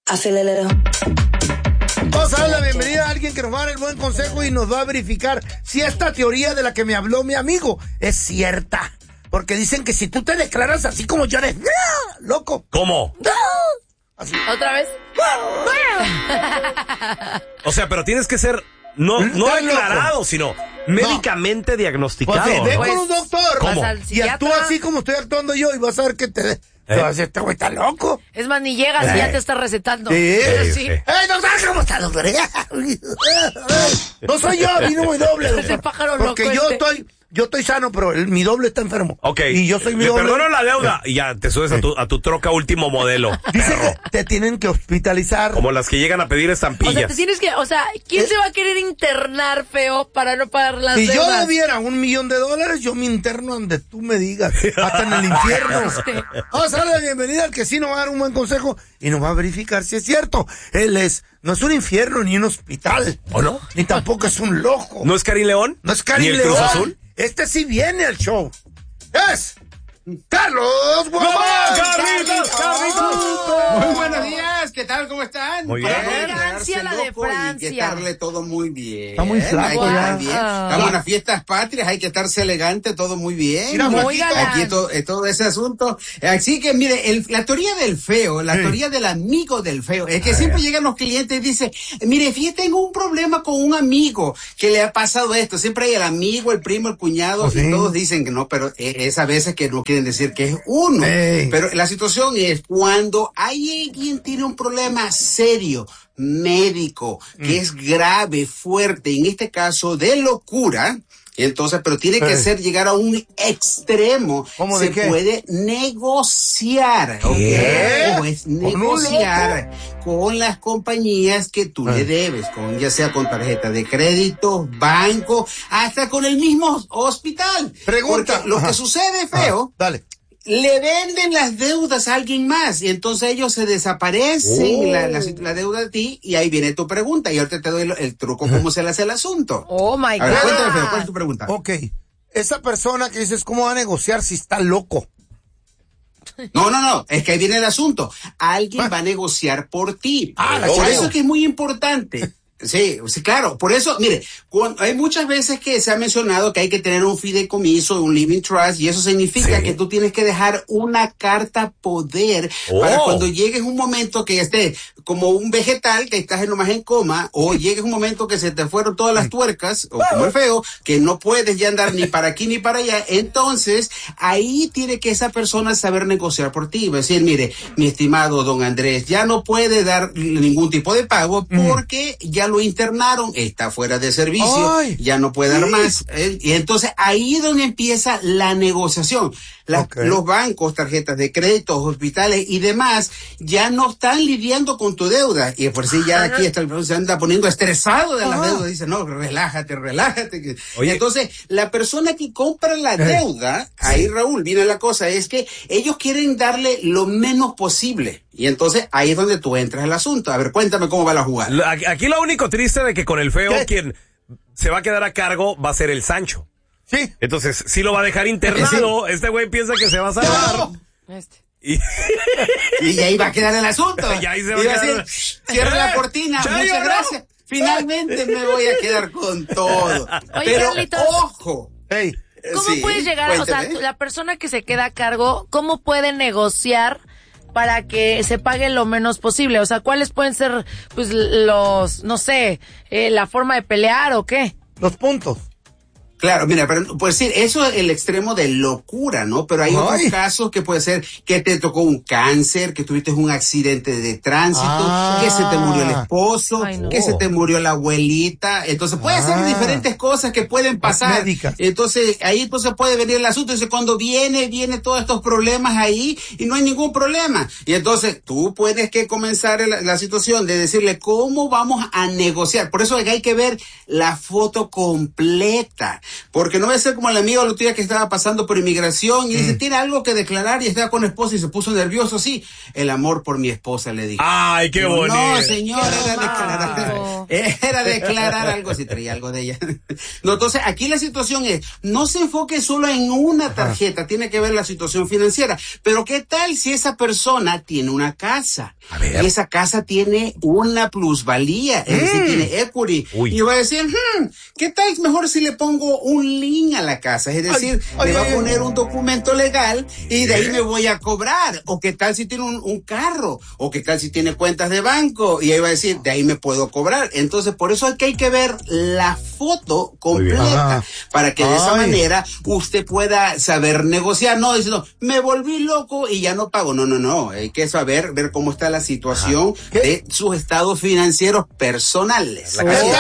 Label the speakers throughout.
Speaker 1: Acelera.
Speaker 2: Vamos a dar la bienvenida a alguien que nos va a dar el buen consejo y nos va a verificar si esta teoría de la que me habló mi amigo es cierta. Porque dicen que si tú te declaras así como yo eres loco.
Speaker 3: ¿Cómo?
Speaker 4: Así. ¿Otra vez?
Speaker 3: O sea, pero tienes que ser no declarado, sino médicamente diagnosticado.
Speaker 2: Pues ve con un doctor.
Speaker 3: ¿Cómo?
Speaker 2: Y actúa así como estoy actuando yo y vas a ver que te vas a decir, este güey está loco.
Speaker 4: Es más, ni llegas y ya te está recetando.
Speaker 2: Sí.
Speaker 4: Doctor,
Speaker 2: ¿cómo está, doctor? No soy yo, vino muy doble, doctor.
Speaker 4: Es el pájaro loco.
Speaker 2: Porque yo estoy sano, pero mi doble está enfermo.
Speaker 3: Ok.
Speaker 2: Y yo soy mi
Speaker 3: Le
Speaker 2: doble.
Speaker 3: perdono la deuda y ya te subes a tu troca último modelo.
Speaker 2: Dice que te tienen que hospitalizar.
Speaker 3: Como las que llegan a pedir estampillas.
Speaker 4: ¿Quién se va a querer internar, feo, para no pagar las deudas?
Speaker 2: Si yo debiera $1 millón, yo me interno donde tú me digas. Hasta en el infierno. Vamos a darle la bienvenida al que sí nos va a dar un buen consejo y nos va a verificar si es cierto. No es un infierno ni un hospital.
Speaker 3: ¿O no?
Speaker 2: Ni tampoco es un loco.
Speaker 3: ¿No es Karim León?
Speaker 2: No es Karim
Speaker 3: ¿Ni el
Speaker 2: León.
Speaker 3: Cruz Azul?
Speaker 2: Este sí viene al show. Es Carlos Guamán.
Speaker 5: Muy buenos días, ¿qué tal? ¿Cómo están?
Speaker 3: Muy bien.
Speaker 4: Francia, la de Francia.
Speaker 5: Hay que estarle todo muy bien.
Speaker 2: Está muy flaco
Speaker 5: Hay que estar
Speaker 2: ya.
Speaker 5: bien. Estamos en las fiestas patrias, hay que estarse elegante, todo muy bien.
Speaker 2: Mira,
Speaker 4: muy galán.
Speaker 5: Aquí todo ese asunto. Así que mire, la teoría del feo, la teoría del amigo del feo, es que siempre llegan los clientes y dicen, mire, fíjate, tengo un problema con un amigo que le ha pasado esto. Siempre hay el amigo, el primo, el cuñado, y todos dicen que no, pero es a veces que no quieren decir que es uno. Pero la situación es cuando alguien tiene un problema serio, médico, que es grave, fuerte, en este caso de locura. Entonces, pero tiene que llegar a un extremo.
Speaker 2: ¿Cómo de qué?
Speaker 5: Puede negociar.
Speaker 2: ¿Qué?
Speaker 5: ¿Okay? Es negociar con las compañías que tú le debes, ya sea con tarjeta de crédito, banco, hasta con el mismo hospital.
Speaker 2: Pregunta.
Speaker 5: Porque lo que sucede, feo,
Speaker 2: dale.
Speaker 5: le venden las deudas a alguien más y entonces ellos se desaparecen la deuda de ti y ahí viene tu pregunta y ahorita te doy el truco cómo se le hace el asunto.
Speaker 4: Oh my God.
Speaker 5: A ver, cuéntame, Feo, ¿cuál es tu pregunta?
Speaker 2: Ok. Esa persona que dices, ¿cómo va a negociar si está loco?
Speaker 5: No, es que ahí viene el asunto. Alguien va a negociar por ti. Por eso es que es muy importante. Sí, claro. Por eso, mire, hay muchas veces que se ha mencionado que hay que tener un fideicomiso, un living trust, y eso significa que tú tienes que dejar una carta poder para cuando llegues un momento que estés como un vegetal, que estás nomás en coma, o llegues un momento que se te fueron todas las tuercas, o como el feo, que no puedes ya andar ni para aquí ni para allá. Entonces, ahí tiene que esa persona saber negociar por ti. Va a decir, mire, mi estimado don Andrés, ya no puede dar ningún tipo de pago porque ya lo internaron, está fuera de servicio, ya no puede dar más. Y entonces ahí es donde empieza la negociación. Los bancos, tarjetas de crédito, hospitales y demás ya no están lidiando con tu deuda. Y por si ya aquí se anda poniendo estresado de la deuda. Dice, no, relájate. Y entonces la persona que compra la deuda, ahí Raúl, viene la cosa, es que ellos quieren darle lo menos posible. Y entonces ahí es donde tú entras al asunto. A ver, cuéntame cómo va la jugada.
Speaker 3: Aquí lo único triste de que con el feo quien se va a quedar a cargo va a ser el Sancho.
Speaker 2: Sí.
Speaker 3: Entonces, sí lo va a dejar internado. Este güey piensa que se va a salvar.
Speaker 5: Y ahí va a quedar el asunto.
Speaker 3: Y ahí se va a quedar.
Speaker 5: Decir, cierra la cortina, muchas gracias. Finalmente me voy a quedar con todo.
Speaker 4: Oye,
Speaker 5: pero
Speaker 4: Carlitos,
Speaker 5: ojo.
Speaker 4: ¿Cómo puedes llegar?
Speaker 5: Cuéntame.
Speaker 4: O sea, la persona que se queda a cargo, ¿cómo puede negociar para que se pague lo menos posible? O sea, ¿cuáles pueden ser, pues, la forma de pelear o qué?
Speaker 2: Los puntos.
Speaker 5: Claro, mira, pero pues sí, eso es el extremo de locura, ¿no? Pero hay otros casos que puede ser que te tocó un cáncer, que tuviste un accidente de tránsito, que se te murió el esposo, que se te murió la abuelita. Entonces puede ser diferentes cosas que pueden pasar.
Speaker 2: Médicas.
Speaker 5: Entonces ahí pues puede venir el asunto. Entonces cuando viene todos estos problemas ahí y no hay ningún problema. Y entonces tú puedes que comenzar la situación de decirle cómo vamos a negociar. Por eso es que hay que ver la foto completa. Porque no va a ser como el amigo el otro día que estaba pasando por inmigración y dice, tiene algo que declarar y estaba con la esposa y se puso nervioso. Sí, el amor por mi esposa, le dijo.
Speaker 3: Ay, qué bonito.
Speaker 5: No, señor, era declarar algo, si traía algo de ella. No, entonces aquí la situación es, no se enfoque solo en una tarjeta, tiene que ver la situación financiera. Pero ¿qué tal si esa persona tiene una casa? Y esa casa tiene una plusvalía, es decir, tiene equity.
Speaker 3: Uy.
Speaker 5: Y va a decir, ¿qué tal mejor si le pongo un link a la casa? Es decir, le va a poner un documento legal y de ahí me voy a cobrar. O qué tal si tiene un carro, o qué tal si tiene cuentas de banco, y ahí va a decir, de ahí me puedo cobrar. Entonces, por eso es que hay que ver la foto completa, para que de esa manera usted pueda saber negociar, no diciendo, me volví loco y ya no pago. No, hay que saber, ver cómo está la situación de sus estados financieros personales.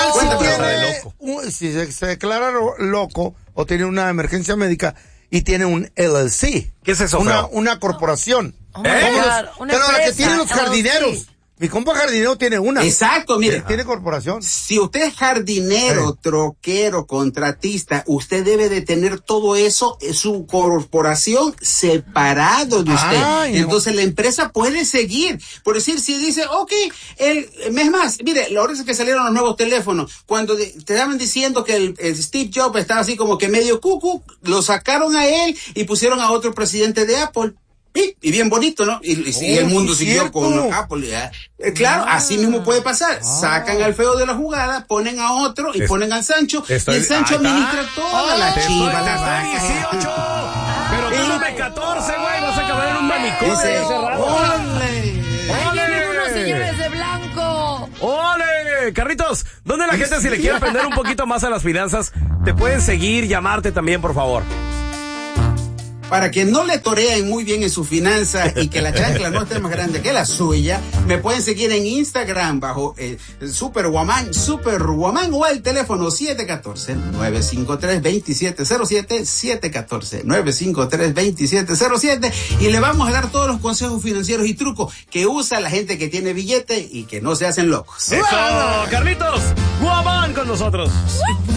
Speaker 2: Si se declara loco o tiene una emergencia médica y tiene un LLC.
Speaker 3: ¿Qué es eso,
Speaker 2: una corporación.
Speaker 4: Una
Speaker 2: la que tienen los jardineros.
Speaker 4: LLC.
Speaker 2: Mi compa jardinero tiene una.
Speaker 5: Exacto, mire.
Speaker 2: Tiene corporación.
Speaker 5: Si usted es jardinero, troquero, contratista, usted debe de tener todo eso, su corporación separado de usted. Entonces la empresa puede seguir. Por decir, si dice, es más, mire, ahora es que salieron los nuevos teléfonos, cuando te estaban diciendo que el Steve Jobs estaba así como que medio cucu, lo sacaron a él y pusieron a otro presidente de Apple. Y bien bonito, ¿no? Y el mundo siguió con Apple. Claro, así mismo puede pasar. Sacan al feo de la jugada, ponen a otro y ponen al Sancho. Y el Sancho administra toda la chiva, la vaca.
Speaker 3: 18. Pero tú no me 14, güey. Vas a acabar en un manicomio.
Speaker 4: ¡Ahí vienen unos señores de blanco!
Speaker 3: ¡Ole! Carlitos, ¿dónde la gente, si le quiere aprender un poquito más a las finanzas, te pueden seguir, llamarte también, por favor?
Speaker 5: Para que no le toreen muy bien en su finanza y que la chancla no esté más grande que la suya, me pueden seguir en Instagram bajo Superwoman o al teléfono 714-953-2707, 714-953-2707, y le vamos a dar todos los consejos financieros y trucos que usa la gente que tiene billete y que no se hacen locos.
Speaker 3: ¡Eso! Carlitos, Woman con nosotros.